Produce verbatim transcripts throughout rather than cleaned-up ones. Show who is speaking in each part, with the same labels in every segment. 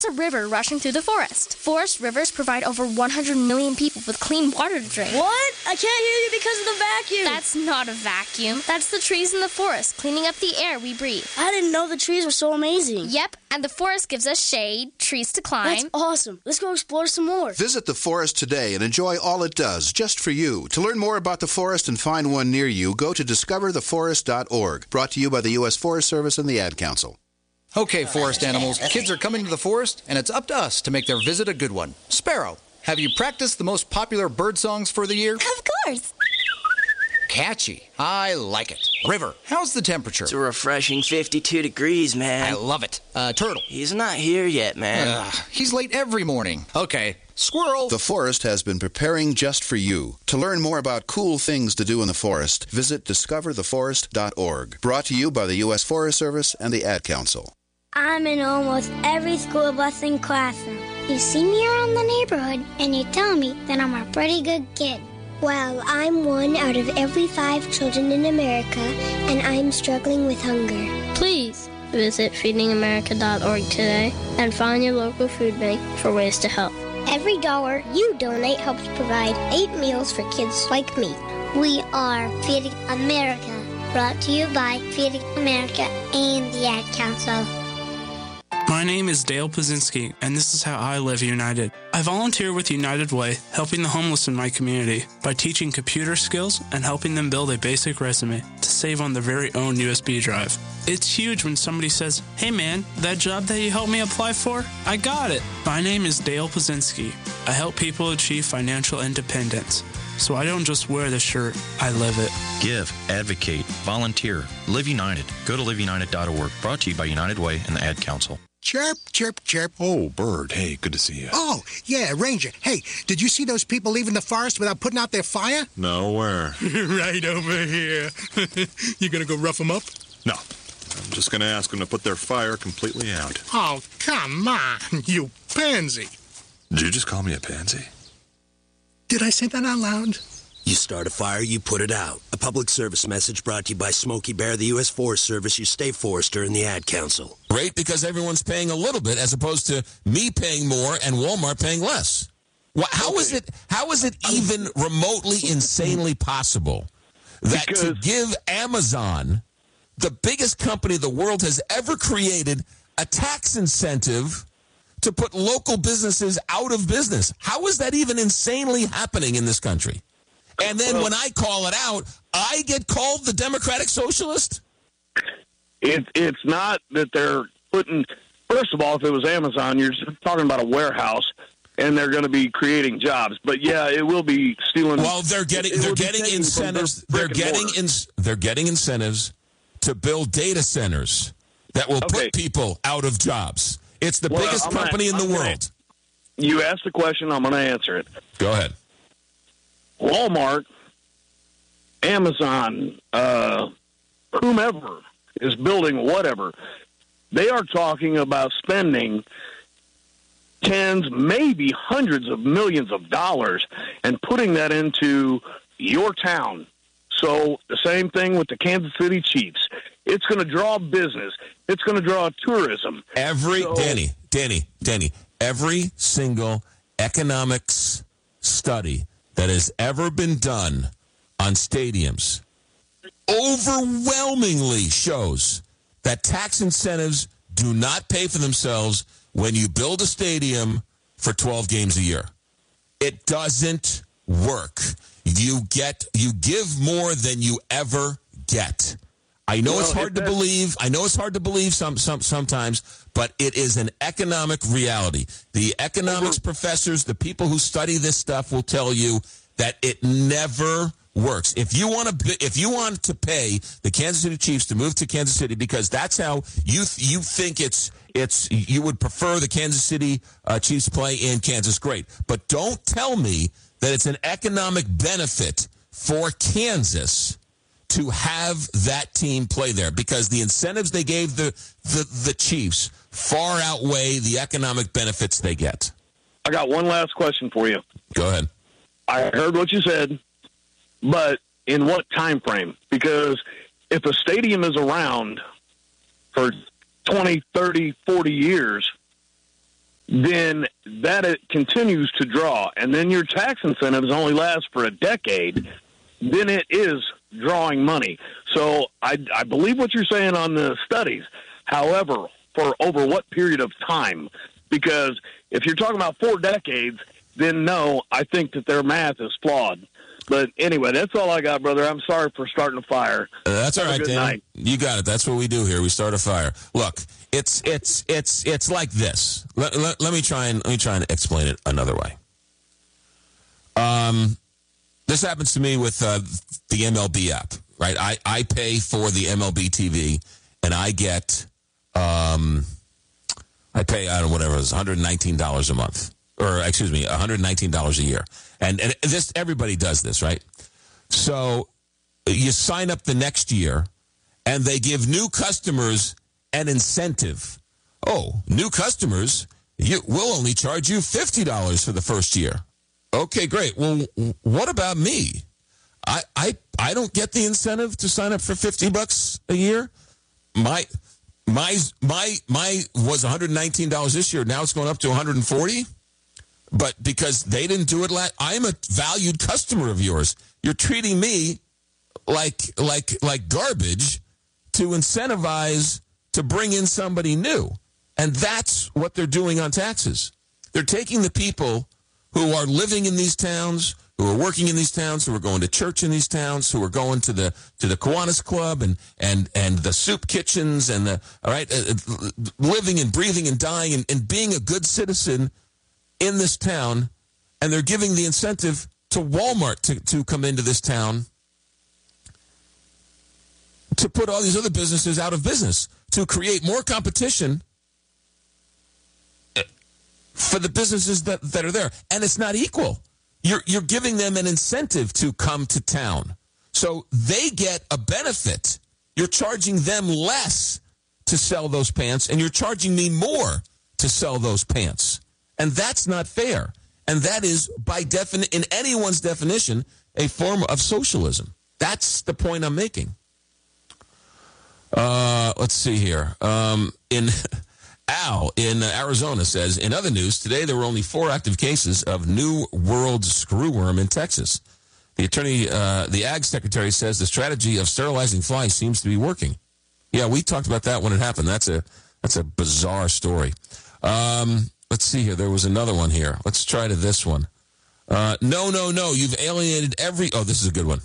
Speaker 1: a river rushing through the forest. Forest rivers provide over one hundred million people with clean water to drink.
Speaker 2: What? I can't hear you because of the vacuum.
Speaker 1: That's not a vacuum. That's the trees in the forest cleaning up the air we breathe.
Speaker 2: I didn't know the trees were so amazing.
Speaker 1: Yep, and the forest gives us shade, trees to climb.
Speaker 2: That's awesome. Let's go explore some more.
Speaker 3: Visit the forest today and enjoy all it does, just for you. To learn more about the forest and find one near you, go to discover the forest dot org. Brought to you by the U S Forest Service and the Ad Council.
Speaker 4: Okay, forest animals, kids are coming to the forest, and it's up to us to make their visit a good one. Sparrow, have you practiced the most popular bird songs for the year?
Speaker 5: Of course.
Speaker 4: Catchy. I like it. River, how's the temperature?
Speaker 6: It's a refreshing fifty-two degrees, man.
Speaker 4: I love it. Uh, Turtle.
Speaker 6: He's not here yet, man.
Speaker 4: Ugh, he's late every morning. Okay. Squirrel.
Speaker 3: The forest has been preparing just for you. To learn more about cool things to do in the forest, visit discover the forest dot org. Brought to you by the U S Forest Service and the Ad Council.
Speaker 7: I'm in almost every school bus and classroom. You see me around the neighborhood, and you tell me that I'm a pretty good kid. Well, I'm one out of every five children in America, and I'm struggling with hunger.
Speaker 8: Please visit feeding america dot org today and find your local food bank for ways to help.
Speaker 7: Every dollar you donate helps provide eight meals for kids like me. We are Feeding America, brought to you by Feeding America and the Ad Council.
Speaker 9: My name is Dale Pazinski, and this is how I live United. I volunteer with United Way, helping the homeless in my community by teaching computer skills and helping them build a basic resume to save on their very own U S B drive. It's huge when somebody says, "Hey man, that job that you helped me apply for, I got it." My name is Dale Pazinski. I help people achieve financial independence. So I don't just wear the shirt, I live it.
Speaker 10: Give, advocate, volunteer. Live United. Go to live united dot org. Brought to you by United Way and the Ad Council.
Speaker 11: Chirp, chirp, chirp.
Speaker 12: Oh, Bird. Hey, good to see you.
Speaker 11: Oh, yeah, Ranger. Hey, did you see those people leaving the forest without putting out their fire?
Speaker 12: No, where?
Speaker 11: Right over here. You gonna go rough them up?
Speaker 12: No. I'm just gonna ask them to put their fire completely out.
Speaker 11: Oh, come on, you pansy.
Speaker 12: Did you just call me a pansy?
Speaker 11: Did I say that out loud?
Speaker 13: You start a fire, you put it out. A public service message brought to you by Smokey Bear, the U S Forest Service, your state forester, and the Ad Council.
Speaker 14: Great, because everyone's paying a little bit as opposed to me paying more and Walmart paying less. Well, how okay. is it? How is it even remotely insanely possible that because... to give Amazon, the biggest company the world has ever created, a tax incentive to put local businesses out of business? How is that even insanely happening in this country? And then well, when I call it out, I get called the Democratic Socialist?
Speaker 15: It, it's not that they're putting... First of all, if it was Amazon, you're talking about a warehouse, and they're going to be creating jobs. But, yeah, it will be stealing...
Speaker 14: Well, they're getting they're getting incentives. They're getting in, they're getting incentives to build data centers that will okay. put people out of jobs. It's the well, biggest I'm company gonna, in the I'm world.
Speaker 15: Gonna, you asked the question, I'm going to answer it.
Speaker 14: Go ahead.
Speaker 15: Walmart, Amazon, uh, whomever is building whatever, they are talking about spending tens, maybe hundreds of millions of dollars and putting that into your town. So the same thing with the Kansas City Chiefs. It's going to draw business. It's going to draw tourism.
Speaker 14: Every,
Speaker 15: so,
Speaker 14: Danny, Danny, Danny, every single economics study that has ever been done on stadiums overwhelmingly shows that tax incentives do not pay for themselves when you build a stadium for twelve games a year. It doesn't work. You get you give more than you ever get. I know well, it's hard to believe. I know it's hard to believe some, some sometimes, but it is an economic reality. The economics over. professors, the people who study this stuff will tell you that it never works. If you want to, if you want to pay the Kansas City Chiefs to move to Kansas City because that's how you you think it's it's you would prefer the Kansas City uh, Chiefs play in Kansas, great. But don't tell me that it's an economic benefit for Kansas to have that team play there, because the incentives they gave the, the, the Chiefs far outweigh the economic benefits they get.
Speaker 15: I got one last question for you.
Speaker 14: Go ahead.
Speaker 15: I heard what you said, but in what time frame? Because if a stadium is around for twenty, thirty, forty years, then that it continues to draw, and then your tax incentives only last for a decade, then it is drawing money. So I, I believe what you're saying on the studies. However, for over what period of time? Because if you're talking about four decades, then no, I think that their math is flawed. But anyway, that's all I got, brother. I'm sorry for starting a fire.
Speaker 14: Uh, that's all
Speaker 15: Have a
Speaker 14: right,
Speaker 15: good
Speaker 14: Dan.
Speaker 15: night.
Speaker 14: You got it. That's what we do here. We start a fire. Look, it's it's it's it's like this. Let, let, let me try and let me try and explain it another way. Um, this happens to me with uh, the M L B app, right? I, I pay for the M L B T V, and I get um, I pay I don't know whatever it is, one hundred nineteen dollars a month, or excuse me, one hundred nineteen dollars a year. And, and this, everybody does this, right? So you sign up the next year, and they give new customers an incentive. Oh, new customers, you, we'll only charge you fifty dollars for the first year. Okay, great. Well, what about me? I I I don't get the incentive to sign up for fifty bucks a year. My my my my was one hundred nineteen dollars this year. Now it's going up to one hundred forty. But because they didn't do it last, I'm a valued customer of yours. You're treating me like like like garbage to incentivize to bring in somebody new. And that's what they're doing on taxes. They're taking the people who are living in these towns, who are working in these towns, who are going to church in these towns, who are going to the to the Kiwanis Club and and and the soup kitchens and the all right, uh, living and breathing and dying and, and being a good citizen in this town, and they're giving the incentive to Walmart to, to come into this town to put all these other businesses out of business, to create more competition for the businesses that, that are there. And it's not equal. You're, you're giving them an incentive to come to town. So they get a benefit. You're charging them less to sell those pants, and you're charging me more to sell those pants. And that's not fair. And that is, by defini- in anyone's definition, a form of socialism. That's the point I'm making. Uh, let's see here. Um, in Al in Arizona says, in other news, today there were only four active cases of New World screwworm in Texas. The attorney, uh, the Ag Secretary says the strategy of sterilizing flies seems to be working. Yeah, we talked about that when it happened. That's a that's a bizarre story. Um... Let's see here. There was another one here. Let's try to this one. Uh, no, no, no. You've alienated every... Oh, this is a good one.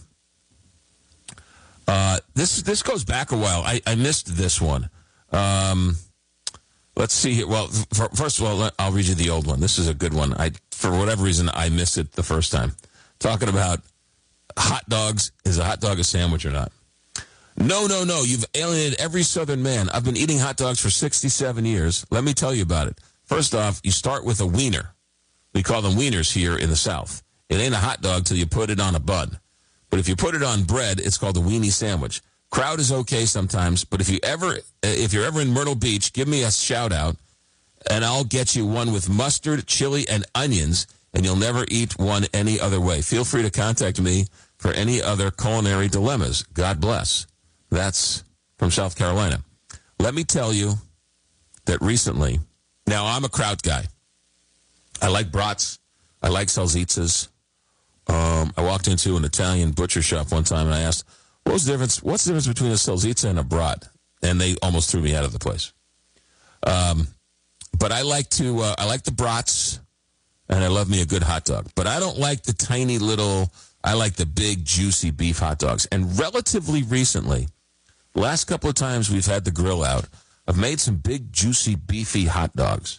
Speaker 14: Uh, this this goes back a while. I, I missed this one. Um, let's see here. Well, for, first of all, I'll read you the old one. This is a good one. I, for whatever reason, I missed it the first time. Talking about hot dogs. Is a hot dog a sandwich or not? No, no, no. You've alienated every Southern man. I've been eating hot dogs for sixty-seven years. Let me tell you about it. First off, you start with a wiener. We call them wieners here in the South. It ain't a hot dog till you put it on a bun. But if you put it on bread, it's called a weenie sandwich. Crowd is okay sometimes, but if you ever, if you're ever in Myrtle Beach, give me a shout out, and I'll get you one with mustard, chili, and onions, and you'll never eat one any other way. Feel free to contact me for any other culinary dilemmas. God bless. That's from South Carolina. Let me tell you that recently... Now, I'm a kraut guy. I like brats. I like salsitzas. Um, I walked into an Italian butcher shop one time, and I asked, what was the difference, what's the difference between a salsitza and a brat? And they almost threw me out of the place. Um, but I like to, uh, I like the brats, and I love me a good hot dog. But I don't like the tiny little, I like the big, juicy beef hot dogs. And relatively recently, the last couple of times we've had the grill out, I've made some big, juicy, beefy hot dogs.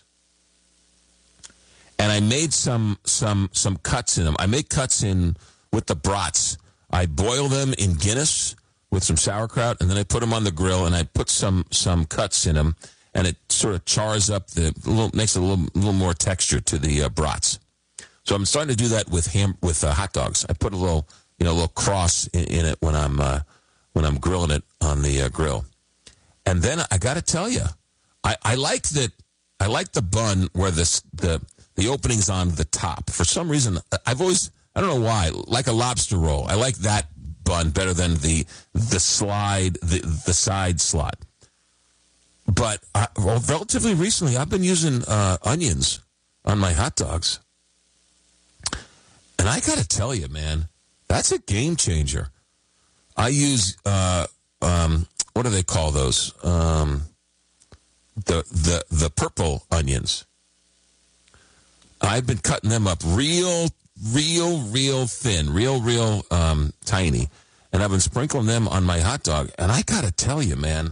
Speaker 14: And I made some some some cuts in them. I make cuts in with the brats. I boil them in Guinness with some sauerkraut, and then I put them on the grill, and I put some some cuts in them, and it sort of chars up the, a little, makes a little, little more texture to the uh, brats. So I'm starting to do that with ham with uh, hot dogs. I put a little, you know, a little cross in, in it when I'm uh, when I'm grilling it on the uh, grill. And then I got to tell you, I, I like that. I like the bun where this, the the opening's on the top. For some reason, I've always, I don't know why, like a lobster roll. I like that bun better than the the slide, the the side slot. But I, well, relatively recently, I've been using uh, onions on my hot dogs. And I got to tell you, man, that's a game changer. I use, uh, um, what do they call those? Um, the, the, the purple onions. I've been cutting them up real, real, real thin, real, real um, tiny. And I've been sprinkling them on my hot dog. And I got to tell you, man,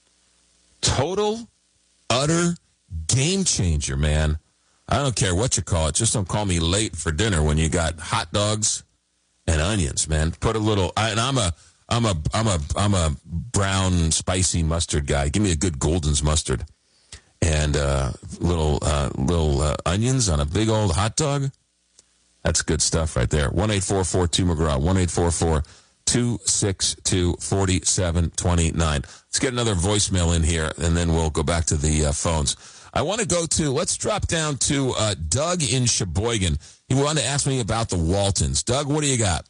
Speaker 14: total, utter game changer, man. I don't care what you call it. Just don't call me late for dinner when you got hot dogs and onions, man. Put a little, and I'm a, I'm a, I'm a, I'm a brown spicy mustard guy. Give me a good Golden's mustard and uh, little, uh, little uh, onions on a big old hot dog. That's good stuff right there. one eight four four two McGraw. one eight four four two six two four seven two nine. Let's get another voicemail in here, and then we'll go back to the uh, phones. I want to go to, let's drop down to uh, Doug in Sheboygan. He wanted to ask me about the Waltons. Doug, what do you got?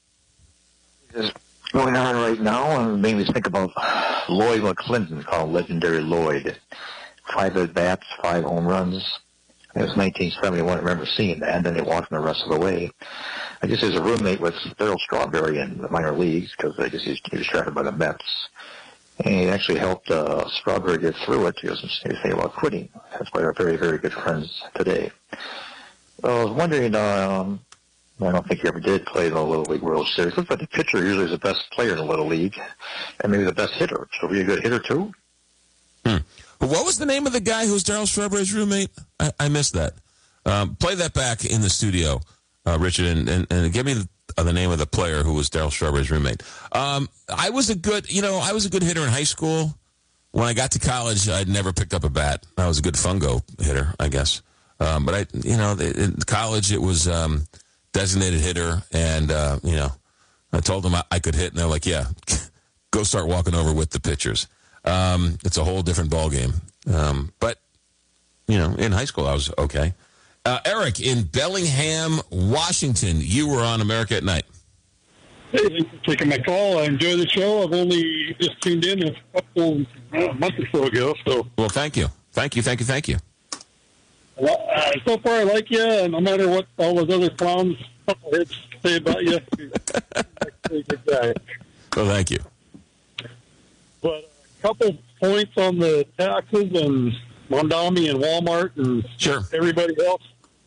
Speaker 5: What's going on right now, and made me think about Lloyd McClendon, called Legendary Lloyd. Five at-bats, five home runs. It was nineteen seventy-one. I remember seeing that, and then they walked him the rest of the way. I guess he was a roommate with Darryl Strawberry in the minor leagues, because I guess he was, he was drafted by the Mets. And he actually helped uh, Strawberry get through it. He was thinking about quitting. That's why they're very, very good friends today. Well, I was wondering, um, I don't think he ever did play in the Little League World Series. Looks like the pitcher usually is the best player in the Little League, and maybe the best hitter. So were you a good hitter, too?
Speaker 14: Hmm. What was the name of the guy who was Darryl Strawberry's roommate? I, I missed that. Um, play that back in the studio, uh, Richard, and, and, and give me the, uh, the name of the player who was Darryl Strawberry's roommate. Um, I was a good, you know, I was a good hitter in high school. When I got to college, I'd never picked up a bat. I was a good fungo hitter, I guess. Um, but I, you know, in college it was um, designated hitter, and uh, you know, I told them I, I could hit, and they're like, "Yeah, go start walking over with the pitchers." Um, it's a whole different ballgame. Um, but, you know, in high school, I was okay. Uh, Eric, in Bellingham, Washington, you were on America at Night.
Speaker 16: Hey, thanks for taking my call. I enjoy the show. I've only just tuned in a couple uh, months or so ago. So.
Speaker 14: Well, thank you. Thank you, thank you, thank you.
Speaker 16: Well, uh, so far, I like you, and no matter what all those other clowns say about you, you're a good guy.
Speaker 14: Well, thank you.
Speaker 16: But a couple points on the taxes and Mondami and Walmart and
Speaker 14: sure.
Speaker 16: everybody else.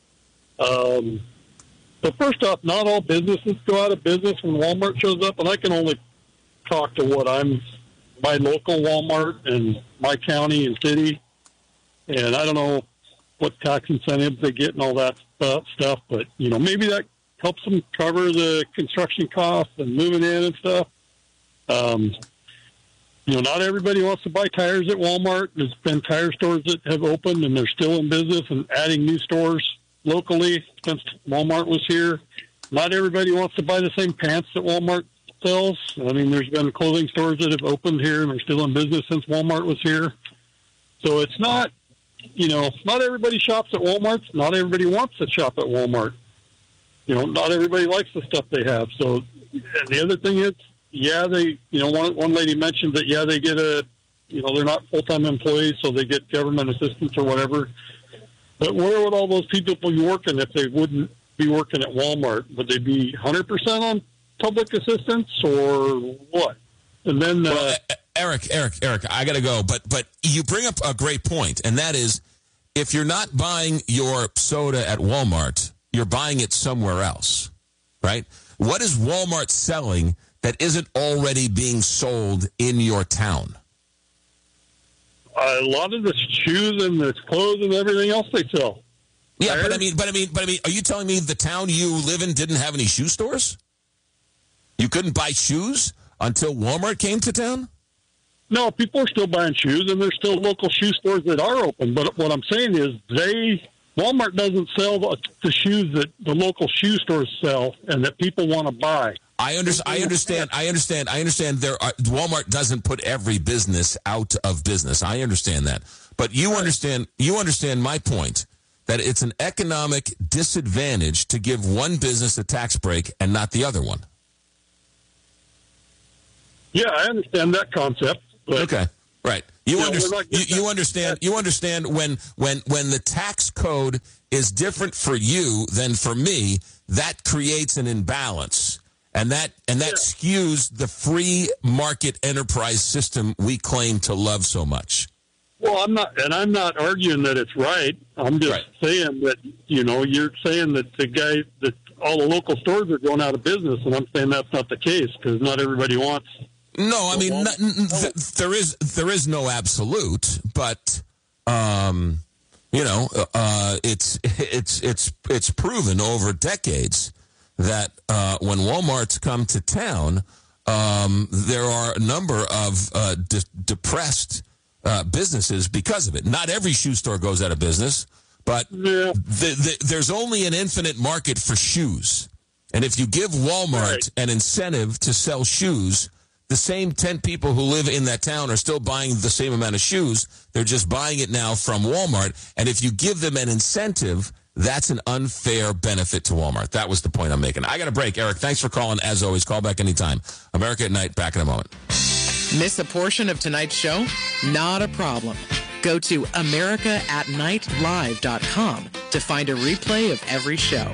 Speaker 16: Um, so first off, not all businesses go out of business when Walmart shows up, and I can only talk to what I'm, my local Walmart and my county and city, and I don't know what tax incentives they get and all that stuff, but, you know, maybe that helps them cover the construction costs and moving in and stuff. Um, you know, not everybody wants to buy tires at Walmart. There's been tire stores that have opened, and they're still in business and adding new stores locally since Walmart was here. Not everybody wants to buy the same pants that Walmart sells. I mean, there's been clothing stores that have opened here and are still in business since Walmart was here. So it's not, you know, not everybody shops at Walmart. Not everybody wants to shop at Walmart. You know, not everybody likes the stuff they have. So and the other thing is, yeah, they, you know, one one lady mentioned that, yeah, they get a, you know, they're not full-time employees, so they get government assistance or whatever. But where would all those people be working if they wouldn't be working at Walmart? Would they be one hundred percent on public assistance or what? And then... Uh,
Speaker 14: well, Eric, Eric, Eric, I got to go. But, but you bring up a great point, and that is, if you're not buying your soda at Walmart, you're buying it somewhere else, right? What is Walmart selling that isn't already being sold in your town?
Speaker 16: A lot of the shoes and the clothes and everything else they sell.
Speaker 14: Yeah, but I mean, but I mean, but I mean, are you telling me the town you live in didn't have any shoe stores? You couldn't buy shoes until Walmart came to town?
Speaker 16: No, people are still buying shoes, and there's still local shoe stores that are open. But what I'm saying is, they Walmart doesn't sell the, the shoes that the local shoe stores sell, and that people want to buy.
Speaker 14: I, under, I understand. I understand. I understand. There are, Walmart doesn't put every business out of business. I understand that, but you understand. You understand my point that it's an economic disadvantage to give one business a tax break and not the other one.
Speaker 16: Yeah, I understand that concept. But
Speaker 14: okay, right. You,
Speaker 16: Yeah,
Speaker 14: under,
Speaker 16: we're not
Speaker 14: you,
Speaker 16: getting
Speaker 14: you
Speaker 16: that-
Speaker 14: understand? You understand when when when the tax code is different for you than for me, that creates an imbalance, and that and that skews the free market enterprise system we claim to love so much.
Speaker 16: Well, I'm not, and I'm not arguing that it's right. I'm just
Speaker 14: Right.
Speaker 16: saying that, you know, you're saying that the guy, that all the local stores are going out of business, and I'm saying that's not the case because not everybody wants.
Speaker 14: No, I mean n- n- th- there is there is no absolute, but um, you know, uh, it's it's it's it's proven over decades that uh, when Walmarts come to town, um, there are a number of uh, de- depressed uh, businesses because of it. Not every shoe store goes out of business, but
Speaker 16: Yeah.
Speaker 14: the, the, there's only an infinite market for shoes, and if you give Walmart
Speaker 16: Right.
Speaker 14: an incentive to sell shoes, the same ten people who live in that town are still buying the same amount of shoes. They're just buying it now from Walmart. And if you give them an incentive, that's an unfair benefit to Walmart. That was the point I'm making. I got a break. Eric, thanks for calling. As always, call back anytime. America at Night, back in a moment.
Speaker 17: Miss a portion of tonight's show? Not a problem. Go to america at night live dot com to find a replay of every show.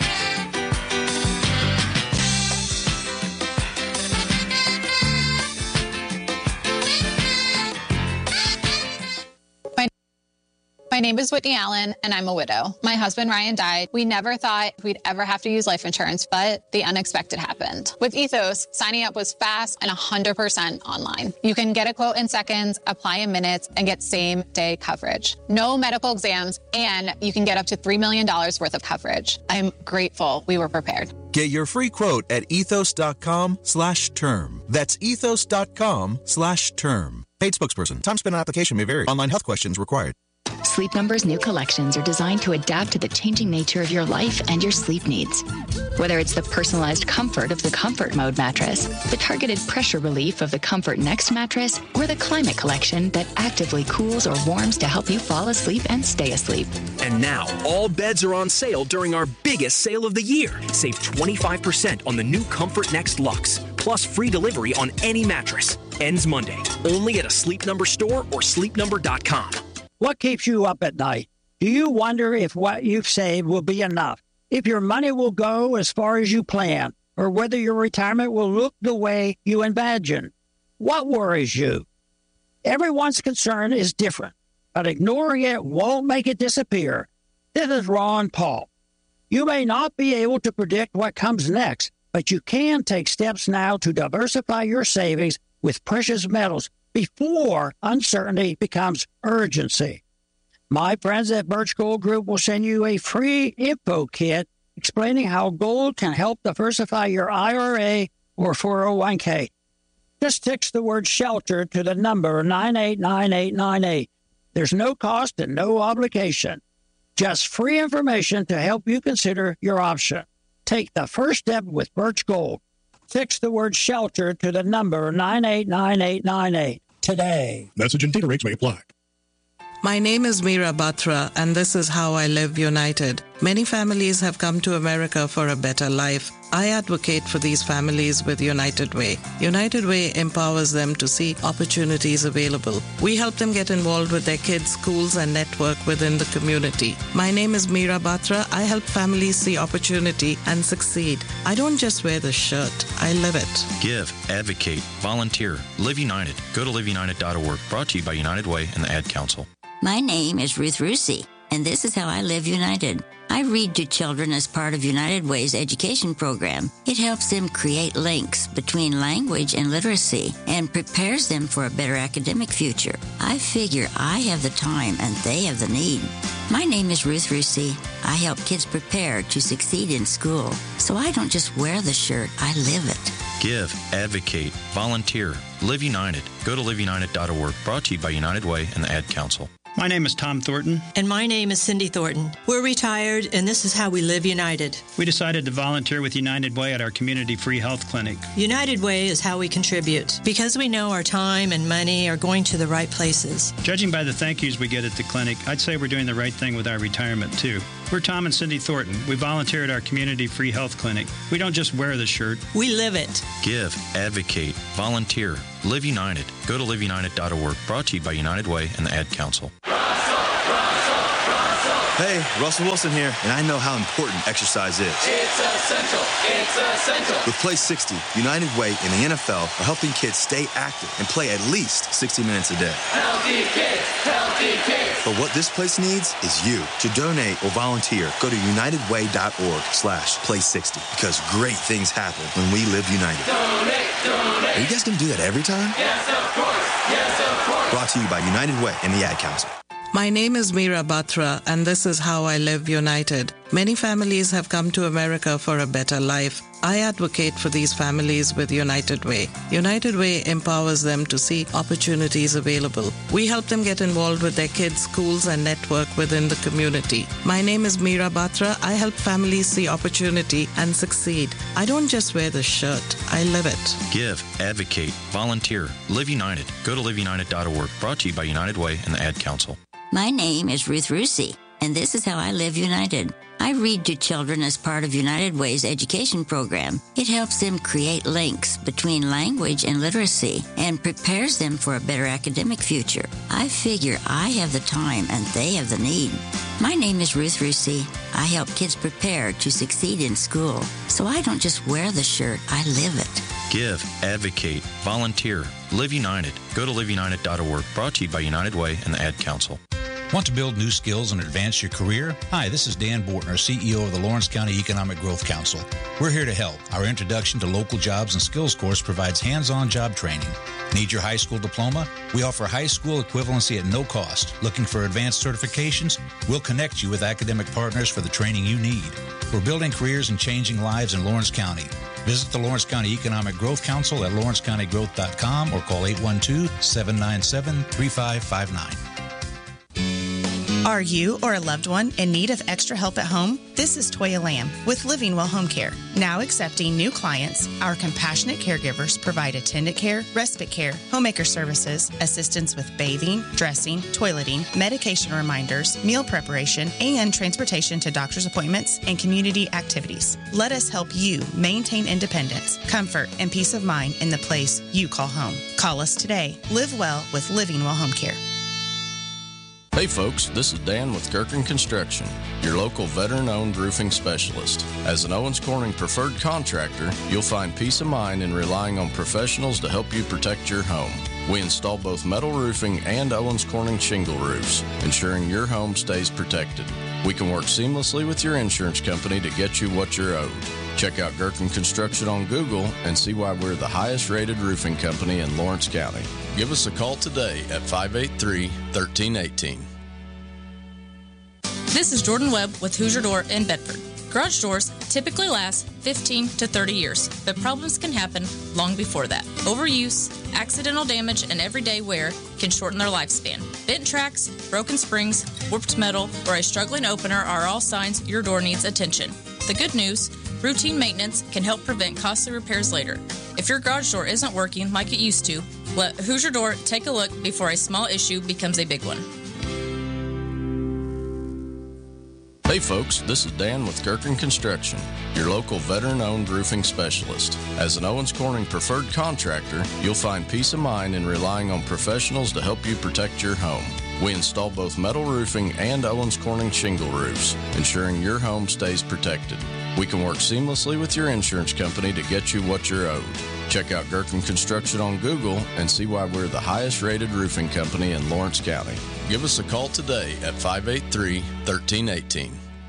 Speaker 18: My name is Whitney Allen, and I'm a widow. My husband, Ryan, died. We never thought we'd ever have to use life insurance, but the unexpected happened. With Ethos, signing up was fast and one hundred percent online. You can get a quote in seconds, apply in minutes, and get same-day coverage. No medical exams, and you can get up to three million dollars worth of coverage. I'm grateful we were prepared.
Speaker 19: Get your free quote at ethos.com slash term. That's ethos.com slash term. Paid spokesperson. Time spent on application may vary. Online health questions required.
Speaker 20: Sleep Number's new collections are designed to adapt to the changing nature of your life and your sleep needs. Whether it's the personalized comfort of the Comfort Mode mattress, the targeted pressure relief of the Comfort Next mattress, or the Climate Collection that actively cools or warms to help you fall asleep and stay asleep.
Speaker 21: And now, all beds are on sale during our biggest sale of the year. Save twenty-five percent on the new Comfort Next Luxe, plus free delivery on any mattress. Ends Monday, only at a Sleep Number store or sleep number dot com.
Speaker 22: What keeps you up at night? Do you wonder if what you've saved will be enough? If your money will go as far as you plan? Or whether your retirement will look the way you imagine? What worries you? Everyone's concern is different, but ignoring it won't make it disappear. This is Ron Paul. You may not be able to predict what comes next, but you can take steps now to diversify your savings with precious metals before uncertainty becomes urgency. My friends at Birch Gold Group will send you a free info kit explaining how gold can help diversify your I R A or four oh one k. Just text the word SHELTER to the number nine eight nine eight nine eight. There's no cost and no obligation. Just free information to help you consider your option. Take the first step with Birch Gold. Text the word SHELTER to the number nine eight nine eight nine eight today.
Speaker 23: Message and data rates may apply.
Speaker 24: My name is Meera Batra, and this is How I Live United. Many families have come to America for a better life. I advocate for these families with United Way. United Way empowers them to see opportunities available. We help them get involved with their kids' schools and network within the community. My name is Meera Batra. I help families see opportunity and succeed. I don't just wear the shirt, I live it.
Speaker 10: Give, advocate, volunteer, Live United. Go to live united dot org. Brought to you by United Way and the Ad Council.
Speaker 25: My name is Ruth Rusi, and this is How I Live United. I read to children as part of United Way's education program. It helps them create links between language and literacy and prepares them for a better academic future. I figure I have the time and they have the need. My name is Ruth Rusi. I help kids prepare to succeed in school. So I don't just wear the shirt, I live it.
Speaker 10: Give, advocate, volunteer, Live United. Go to live united dot org. Brought to you by United Way and the Ad Council.
Speaker 26: My name is Tom Thornton.
Speaker 27: And my name is Cindy Thornton. We're retired, and this is how we live United.
Speaker 26: We decided to volunteer with United Way at our community free health clinic.
Speaker 27: United Way is how we contribute, because we know our time and money are going to the right places.
Speaker 26: Judging by the thank yous we get at the clinic, I'd say we're doing the right thing with our retirement, too. We're Tom and Cindy Thornton. We volunteer at our community free health clinic. We don't just wear the shirt.
Speaker 27: We live it.
Speaker 10: Give, advocate, volunteer, Live United. Go to live united dot org. Brought to you by United Way and the Ad Council.
Speaker 1: Hey, Russell Wilson here, and I know how important exercise is.
Speaker 2: It's essential. It's essential.
Speaker 1: With Play sixty, United Way and the N F L are helping kids stay active and play at least sixty minutes a day.
Speaker 2: Healthy kids, healthy kids.
Speaker 1: But what this place needs is you. To donate or volunteer, go to united way dot org slash play sixty because great things happen when we live united.
Speaker 2: Donate, donate.
Speaker 1: Are you guys going to do that every time?
Speaker 2: Yes, of course. Yes, of course.
Speaker 1: Brought to you by United Way and the Ad Council.
Speaker 24: My name is Meera Batra, and this is How I Live United. Many families have come to America for a better life. I advocate for these families with United Way. United Way empowers them to see opportunities available. We help them get involved with their kids' schools and network within the community. My name is Meera Batra. I help families see opportunity and succeed. I don't just wear the shirt, I live it.
Speaker 10: Give, advocate, volunteer, Live United. Go to live united dot org. Brought to you by United Way and the Ad Council.
Speaker 25: My name is Ruth Rusi, and this is How I Live United. I read to children as part of United Way's education program. It helps them create links between language and literacy and prepares them for a better academic future. I figure I have the time and they have the need. My name is Ruth Rusi. I help kids prepare to succeed in school, so I don't just wear the shirt, I live it.
Speaker 10: Give, advocate, volunteer, Live United. Go to live united dot org. Brought to you by United Way and the Ad Council.
Speaker 3: Want to build new skills and advance your career? Hi, this is Dan Bortner, C E O of the Lawrence County Economic Growth Council. We're here to help. Our Introduction to Local Jobs and Skills course provides hands-on job training. Need your high school diploma? We offer high school equivalency at no cost. Looking for advanced certifications? We'll connect you with academic partners for the training you need. We're building careers and changing lives in Lawrence County. Visit the Lawrence County Economic Growth Council at lawrence county growth dot com or call eight one two, seven nine seven, three five five nine.
Speaker 4: Are you or a loved one in need of extra help at home? This is Toya Lamb with Living Well Home Care. Now accepting new clients, our compassionate caregivers provide attendant care, respite care, homemaker services, assistance with bathing, dressing, toileting, medication reminders, meal preparation, and transportation to doctor's appointments and community activities. Let us help you maintain independence, comfort, and peace of mind in the place you call home. Call us today. Live well with Living Well Home Care.
Speaker 6: Hey folks, this is Dan with Gerken Construction, your local veteran-owned roofing specialist. As an Owens Corning preferred contractor, you'll find peace of mind in relying on professionals to help you protect your home. We install both metal roofing and Owens Corning shingle roofs, ensuring your home stays protected. We can work seamlessly with your insurance company to get you what you're owed. Check out Gerken Construction on Google and see why we're the highest rated roofing company in Lawrence County. Give us a call today at five eight three, one three one eight.
Speaker 8: This is Jordan Webb with Hoosier Door in Bedford. Garage doors typically last fifteen to thirty years, but problems can happen long before that. Overuse, accidental damage, and everyday wear can shorten their lifespan. Bent tracks, broken springs, warped metal, or a struggling opener are all signs your door needs attention. The good news, routine maintenance can help prevent costly repairs later. If your garage door isn't working like it used to, let Hoosier Door take a look before a small issue becomes a big one.
Speaker 6: Hey folks, this is Dan with Gerken Construction, your local veteran-owned roofing specialist. As an Owens Corning preferred contractor, you'll find peace of mind in relying on professionals to help you protect your home. We install both metal roofing and Owens Corning shingle roofs, ensuring your home stays protected. We can work seamlessly with your insurance company to get you what you're owed. Check out Gerken Construction on Google and see why we're the highest rated roofing company in Lawrence County. Give us a call today at five eight three, one three one eight.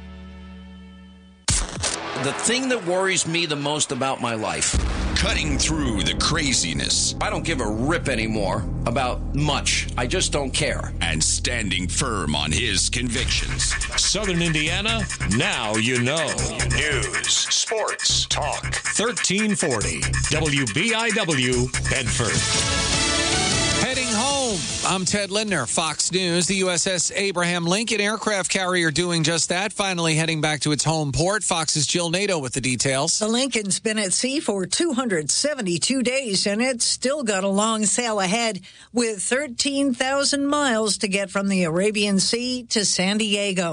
Speaker 23: The thing that worries me the most about my life.
Speaker 28: Cutting through the craziness.
Speaker 23: I don't give a rip anymore about much. I just don't care.
Speaker 28: And standing firm on his convictions.
Speaker 29: Southern Indiana, now you know.
Speaker 28: News, sports, talk.
Speaker 29: thirteen forty W B I W, Bedford.
Speaker 30: Heading home, I'm Ted Lindner, Fox News. The U S S Abraham Lincoln aircraft carrier doing just that, finally heading back to its home port. Fox's Jill Nato with the details.
Speaker 31: The Lincoln's been at sea for two hundred seventy-two days, and it's still got a long sail ahead with thirteen thousand miles to get from the Arabian Sea to San Diego.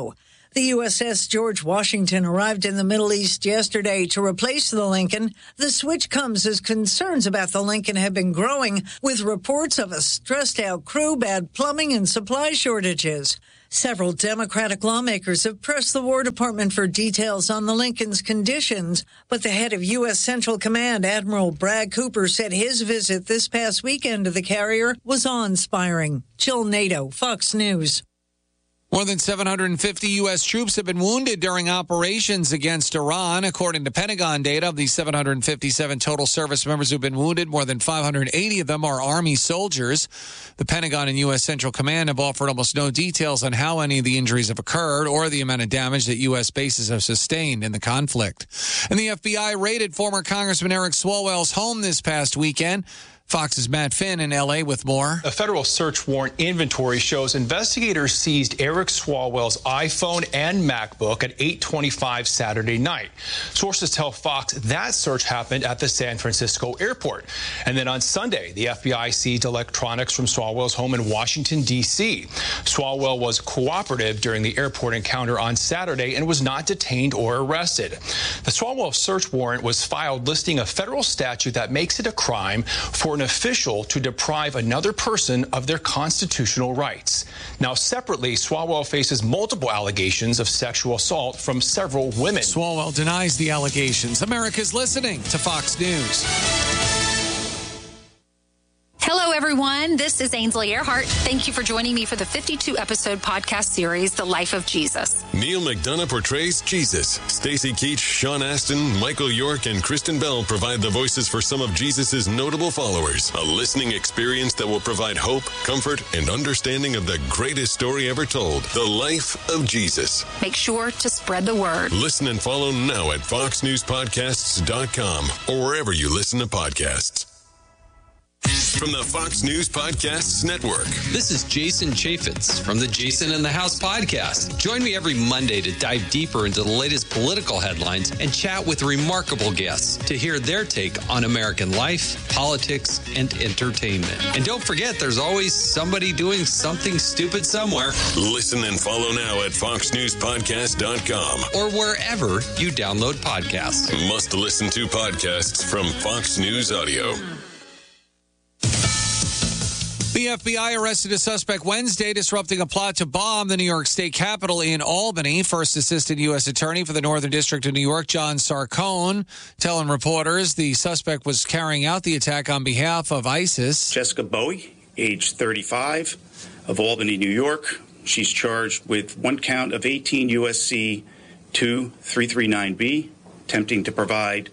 Speaker 31: The U S S George Washington arrived in the Middle East yesterday to replace the Lincoln. The switch comes as concerns about the Lincoln have been growing, with reports of a stressed-out crew, bad plumbing, and supply shortages. Several Democratic lawmakers have pressed the War Department for details on the Lincoln's conditions, but the head of U S Central Command, Admiral Bragg Cooper, said his visit this past weekend to the carrier was awe-inspiring. Jill Nato, Fox News.
Speaker 30: More than seven hundred fifty U S troops have been wounded during operations against Iran. According to Pentagon data, of the seven hundred fifty-seven total service members who've been wounded, more than five hundred eighty of them are Army soldiers. The Pentagon and U S Central Command have offered almost no details on how any of the injuries have occurred or the amount of damage that U S bases have sustained in the conflict. And the F B I raided former Congressman Eric Swalwell's home this past weekend. Fox's Matt Finn in L A with more.
Speaker 5: A federal search warrant inventory shows investigators seized Eric Swalwell's iPhone and MacBook at eight twenty-five Saturday night. Sources tell Fox that search happened at the San Francisco airport. And then on Sunday, the F B I seized electronics from Swalwell's home in Washington, D C Swalwell was cooperative during the airport encounter on Saturday and was not detained or arrested. The Swalwell search warrant was filed listing a federal statute that makes it a crime for an official to deprive another person of their constitutional rights. Now, separately, Swalwell faces multiple allegations of sexual assault from several women.
Speaker 30: Swalwell denies the allegations. America's listening to Fox News.
Speaker 7: Hello, everyone. This is Ainsley Earhart. Thank you for joining me for the fifty-two episode podcast series, The Life of Jesus.
Speaker 9: Neil McDonough portrays Jesus. Stacey Keach, Sean Astin, Michael York, and Kristen Bell provide the voices for some of Jesus' notable followers. A listening experience that will provide hope, comfort, and understanding of the greatest story ever told, The Life of Jesus.
Speaker 7: Make sure to spread the word.
Speaker 9: Listen and follow now at fox news podcasts dot com or wherever you listen to podcasts. From the Fox News Podcasts Network.
Speaker 11: This is Jason Chaffetz from the Jason in the House podcast. Join me every Monday to dive deeper into the latest political headlines and chat with remarkable guests to hear their take on American life, politics, and entertainment. And don't forget, there's always somebody doing something stupid somewhere.
Speaker 9: Listen and follow now at fox news podcast dot com
Speaker 11: or wherever you download podcasts.
Speaker 9: Must listen to podcasts from Fox News Audio.
Speaker 30: The F B I arrested a suspect Wednesday disrupting a plot to bomb the New York State Capitol in Albany. First Assistant U S Attorney for the Northern District of New York, John Sarcone, telling reporters the suspect was carrying out the attack on behalf of ISIS.
Speaker 12: Jessica Bowie, age thirty-five, of Albany, New York. She's charged with one count of eighteen U S C two three three nine B, attempting to provide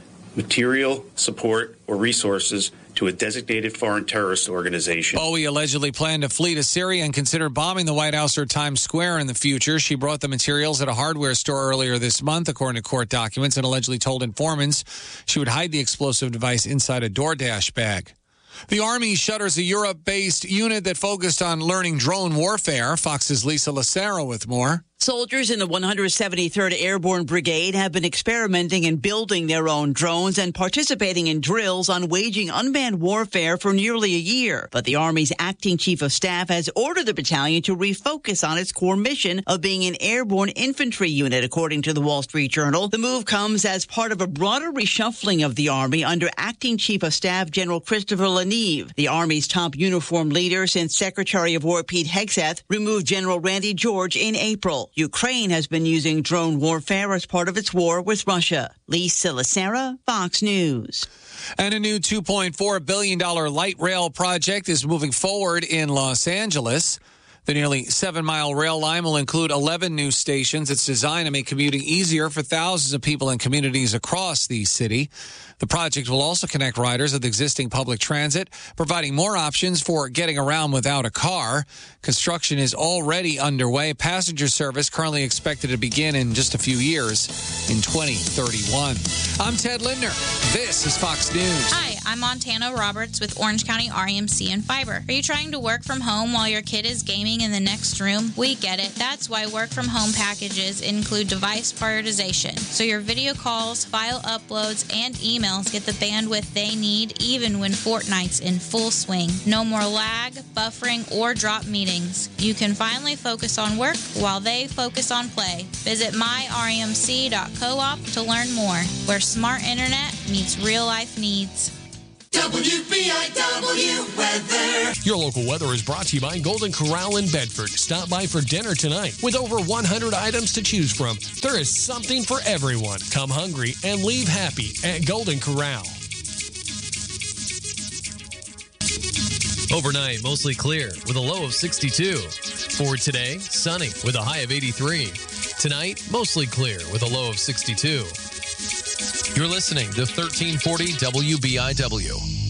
Speaker 12: material support or resources to a designated foreign terrorist organization.
Speaker 30: Bowie allegedly planned to flee to Syria and considered bombing the White House or Times Square in the future. She brought the materials at a hardware store earlier this month, according to court documents, and allegedly told informants she would hide the explosive device inside a DoorDash bag. The Army shutters a Europe-based unit that focused on learning drone warfare. Fox's Lisa Lacero with more.
Speaker 13: Soldiers in the one hundred seventy-third Airborne Brigade have been experimenting and building their own drones and participating in drills on waging unmanned warfare for nearly a year. But the Army's acting chief of staff has ordered the battalion to refocus on its core mission of being an airborne infantry unit, according to the Wall Street Journal. The move comes as part of a broader reshuffling of the Army under acting chief of staff General Christopher Leneve. The Army's top uniformed leader since Secretary of War Pete Hegseth removed General Randy George in April. Ukraine has been using drone warfare as part of its war with Russia. Lisa Lacera, Fox News.
Speaker 30: And a new two point four billion dollars light rail project is moving forward in Los Angeles. The nearly seven-mile rail line will include eleven new stations. It's designed to make commuting easier for thousands of people in communities across the city. The project will also connect riders with existing public transit, providing more options for getting around without a car. Construction is already underway. Passenger service currently expected to begin in just a few years in twenty thirty-one. I'm Ted Lindner. This is Fox News.
Speaker 8: Hi, I'm Montana Roberts with Orange County R E M C and Fiber. Are you trying to work from home while your kid is gaming
Speaker 14: streaming in the next room? We get it. That's why work from home packages include device prioritization, so your video calls, file uploads, and emails get the bandwidth they need even when Fortnite's in full swing. No more lag, buffering, or drop meetings. You can finally focus on work while they focus on play. Visit my R E M C dot coop to learn more, where smart internet meets real life needs.
Speaker 2: W B I W weather.
Speaker 15: Your local weather is brought to you by Golden Corral in Bedford. Stop by for dinner tonight. With over one hundred items to choose from, there is something for everyone. Come hungry and leave happy at Golden Corral.
Speaker 16: Overnight, mostly clear with a low of sixty-two. For today, sunny with a high of eighty-three. Tonight, mostly clear with a low of sixty-two. You're listening to thirteen forty W B I W.